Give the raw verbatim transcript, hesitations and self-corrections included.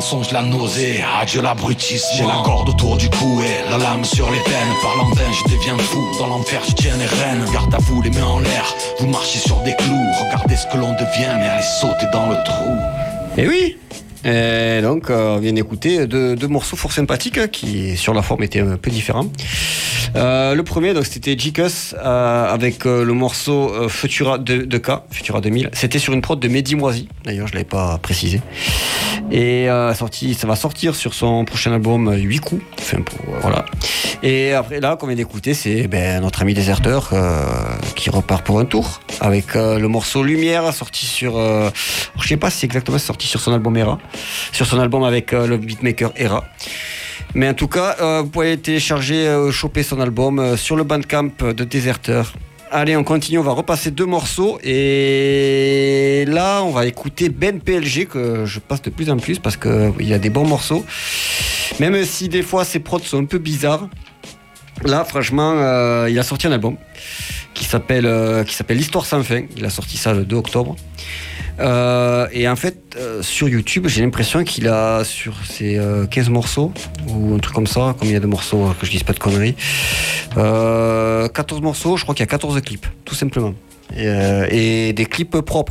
mensonge, la nausée, adieu l'abrutisme. J'ai la corde autour du cou et la lame sur les veines. Parlant vain, je deviens fou, dans l'enfer je tiens les rênes. Garde à vous les mains en l'air, vous marchez sur des clous. Regardez ce que l'on devient, mais allez sauter dans le trou. Eh oui. Et donc euh, on vient d'écouter deux, deux morceaux fort sympathiques hein, qui sur la forme étaient un peu différents. Euh, le premier donc c'était G-Cuss euh, avec euh, le morceau euh, Futura de, de K, Futura deux mille. C'était sur une prod de Mehdi Moisi, d'ailleurs je l'avais pas précisé. Et euh, sorti, ça va sortir sur son prochain album euh, huit coups. Enfin, pour, euh, voilà. Et après là qu'on vient d'écouter c'est ben, notre ami Déserteur euh, qui repart pour un tour avec euh, le morceau Lumière sorti sur euh, je sais pas si c'est exactement sorti sur son album Era, sur son album avec euh, le beatmaker Era. Mais en tout cas, euh, vous pouvez télécharger, euh, choper son album euh, sur le Bandcamp de Déserteur. Allez, on continue, on va repasser deux morceaux. Et là, on va écouter Ben P L G, que je passe de plus en plus parce qu'il a des bons morceaux. Même si des fois, ses prods sont un peu bizarres. Là, franchement, euh, il a sorti un album qui s'appelle, euh, qui s'appelle L'Histoire sans fin. Il a sorti ça le deux octobre. Euh, et en fait, euh, sur YouTube, j'ai l'impression qu'il a sur ses euh, quinze morceaux, ou un truc comme ça, combien il y a de morceaux, que je dise pas de conneries, euh, quatorze morceaux, je crois qu'il y a quatorze clips, tout simplement. Et, euh, et des clips propres.